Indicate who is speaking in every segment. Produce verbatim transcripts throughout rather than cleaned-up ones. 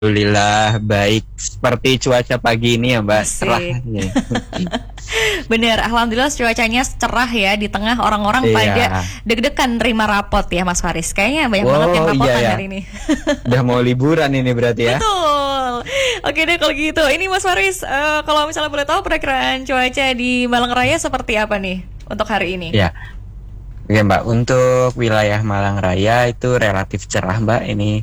Speaker 1: Alhamdulillah baik. Seperti cuaca pagi ini ya Mbak, cerah.
Speaker 2: Asik. Bener, alhamdulillah cuacanya cerah ya di tengah orang-orang pada
Speaker 1: Iya.
Speaker 2: deg-degan nerima rapot ya Mas Faris. Kayaknya banyak banget yang
Speaker 1: Wow, iya
Speaker 2: rapotan
Speaker 1: ya.
Speaker 2: hari ini.
Speaker 1: Udah mau liburan ini berarti ya.
Speaker 2: Betul. Oke deh kalau gitu. Ini Mas Faris, eh, kalau misalnya boleh tahu perakiraan cuaca di Malang Raya seperti apa nih untuk hari ini?
Speaker 1: Ya. Oke Mbak, untuk wilayah Malang Raya itu relatif cerah Mbak ini.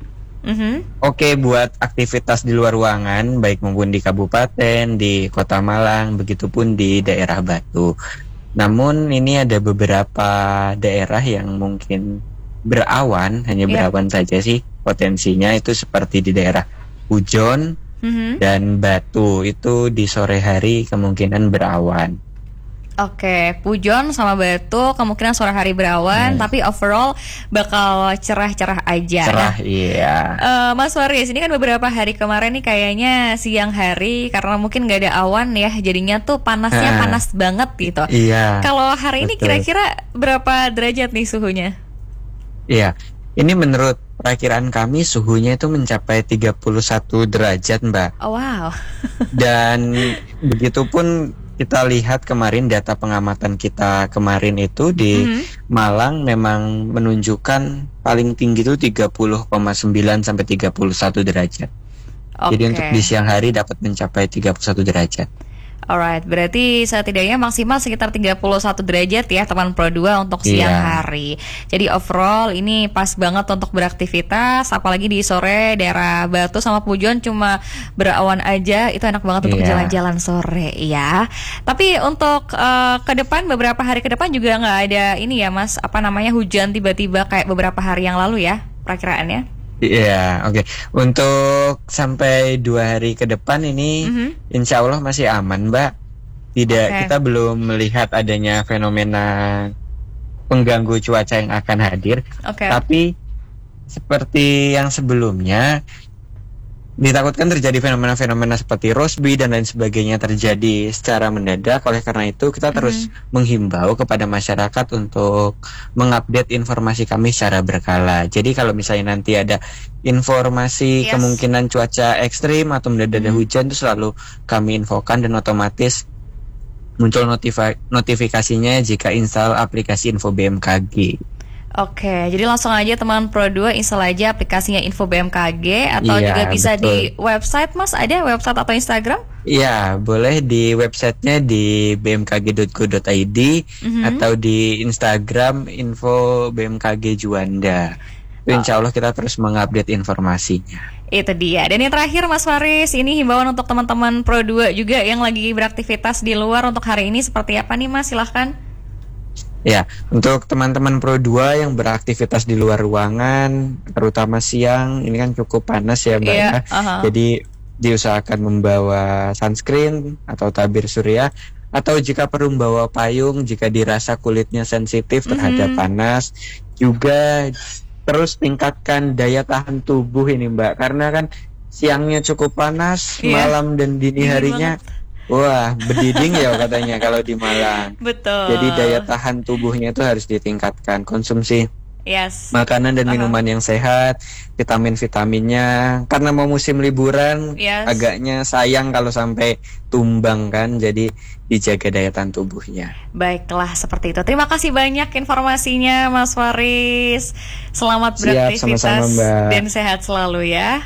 Speaker 2: Mhm.
Speaker 1: Oke buat aktivitas di luar ruangan, baik maupun di kabupaten, di kota Malang, begitupun di daerah Batu. Namun ini ada beberapa daerah yang mungkin berawan, hanya
Speaker 2: Iya.
Speaker 1: berawan saja sih potensinya, itu seperti di daerah Pujon
Speaker 2: Mhm.
Speaker 1: dan Batu, itu di sore hari kemungkinan berawan.
Speaker 2: Oke, Pujon sama Batu kemungkinan sore hari berawan,
Speaker 1: Hmm.
Speaker 2: tapi overall bakal cerah-cerah aja.
Speaker 1: Cerah,
Speaker 2: Nah,
Speaker 1: iya.
Speaker 2: eh, Mas Faris, ini kan beberapa hari kemarin nih kayaknya siang hari karena mungkin gak ada awan ya, jadinya tuh panasnya
Speaker 1: Ah.
Speaker 2: panas banget gitu.
Speaker 1: Iya.
Speaker 2: Kalau hari ini
Speaker 1: betul.
Speaker 2: kira-kira berapa derajat nih suhunya?
Speaker 1: Iya, ini menurut perakiraan kami suhunya itu mencapai tiga puluh satu derajat Mbak.
Speaker 2: Oh, wow.
Speaker 1: Dan begitupun kita lihat kemarin data pengamatan kita kemarin itu di
Speaker 2: Mhm.
Speaker 1: Malang memang menunjukkan paling tinggi itu tiga puluh koma sembilan sampai tiga puluh satu derajat. Jadi
Speaker 2: Oke.
Speaker 1: untuk di siang hari dapat mencapai tiga puluh satu derajat.
Speaker 2: Alright, berarti setidaknya maksimal sekitar tiga puluh satu derajat ya teman Pro dua untuk siang
Speaker 1: Iya.
Speaker 2: hari. Jadi overall ini pas banget untuk beraktivitas, apalagi di sore daerah Batu sama Pujon cuma berawan aja, itu enak banget untuk
Speaker 1: Iya.
Speaker 2: jalan-jalan sore ya. Tapi untuk eh, ke depan beberapa hari ke depan juga nggak ada ini ya Mas, apa namanya hujan tiba-tiba kayak beberapa hari yang lalu ya perakiraannya?
Speaker 1: Iya, oke. Untuk sampai dua hari ke depan ini,
Speaker 2: Mhm.
Speaker 1: insya Allah masih aman, Mbak. Tidak,
Speaker 2: Oke.
Speaker 1: kita belum melihat adanya fenomena pengganggu cuaca yang akan hadir.
Speaker 2: Oke.
Speaker 1: Tapi seperti yang sebelumnya, ditakutkan terjadi fenomena-fenomena seperti Rossby dan lain sebagainya terjadi secara mendadak. Oleh karena itu, kita terus menghimbau kepada masyarakat untuk mengupdate informasi kami secara berkala. Jadi kalau misalnya nanti ada informasi
Speaker 2: Yes.
Speaker 1: kemungkinan cuaca ekstrim atau mendadak ada
Speaker 2: Mhm.
Speaker 1: hujan, itu selalu kami infokan dan otomatis muncul notifi- notifikasinya jika install aplikasi Info B M K G.
Speaker 2: Oke, jadi langsung aja teman Pro dua install aja aplikasinya Info B M K G atau
Speaker 1: Iya,
Speaker 2: juga bisa
Speaker 1: betul.
Speaker 2: di website Mas, ada website atau Instagram?
Speaker 1: Iya, boleh di websitenya di b m k g dot co dot i d
Speaker 2: Mhm.
Speaker 1: atau di Instagram info B M K G Juanda. Itu insya Allah kita terus mengupdate informasinya.
Speaker 2: Itu dia. Dan yang terakhir Mas Faris, ini himbauan untuk teman-teman Pro dua juga yang lagi beraktivitas di luar untuk hari ini seperti apa nih Mas? Silahkan.
Speaker 1: Ya, untuk teman-teman Pro dua yang beraktivitas di luar ruangan, terutama siang, ini kan cukup panas ya Mbak
Speaker 2: Iya,
Speaker 1: ya.
Speaker 2: aha.
Speaker 1: Jadi diusahakan membawa sunscreen atau tabir surya, atau jika perlu membawa payung jika dirasa kulitnya sensitif terhadap
Speaker 2: Mhm.
Speaker 1: panas. Juga terus tingkatkan daya tahan tubuh ini Mbak, karena kan siangnya cukup panas,
Speaker 2: Iya.
Speaker 1: malam dan dini
Speaker 2: Dingin
Speaker 1: harinya wah bediding ya katanya kalau di Malang.
Speaker 2: Betul.
Speaker 1: Jadi daya tahan tubuhnya itu harus ditingkatkan. Konsumsi
Speaker 2: Yes.
Speaker 1: makanan dan
Speaker 2: Aha.
Speaker 1: minuman yang sehat, vitamin-vitaminnya. Karena mau musim liburan,
Speaker 2: Yes.
Speaker 1: agaknya sayang kalau sampai tumbang kan. Jadi dijaga daya tahan tubuhnya.
Speaker 2: Baiklah seperti itu. Terima kasih banyak informasinya Mas Faris. Selamat
Speaker 1: Siap,
Speaker 2: beraktivitas
Speaker 1: sama-sama, Mbak.
Speaker 2: dan sehat selalu ya.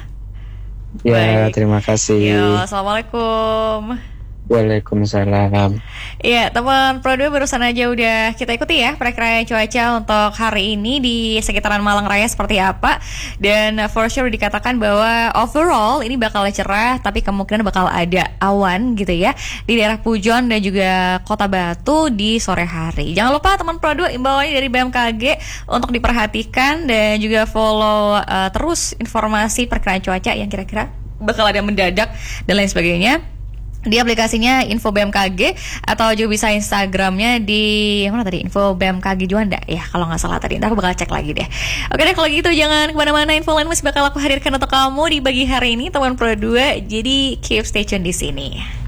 Speaker 1: Ya,
Speaker 2: Baik.
Speaker 1: terima kasih.
Speaker 2: Yo, assalamualaikum.
Speaker 1: Waalaikumsalam.
Speaker 2: Iya, teman Pro dua barusan aja udah kita ikuti ya perakiraan cuaca untuk hari ini di sekitaran Malang Raya seperti apa. Dan for sure dikatakan bahwa overall ini bakal cerah, tapi kemungkinan bakal ada awan gitu ya di daerah Pujon dan juga Kota Batu di sore hari. Jangan lupa teman Pro dua imbauannya dari B M K G untuk diperhatikan dan juga follow uh, terus informasi perakiraan cuaca yang kira-kira bakal ada mendadak dan lain sebagainya di aplikasinya Info B M K G atau juga bisa Instagramnya di mana tadi Info B M K G Juanda ya kalau nggak salah tadi. Ntar aku bakal cek lagi deh. Oke deh kalau gitu jangan kemana-mana, info lain masih bakal aku hadirkan untuk kamu di pagi hari ini teman Pro dua. Jadi keep stay tune di sini.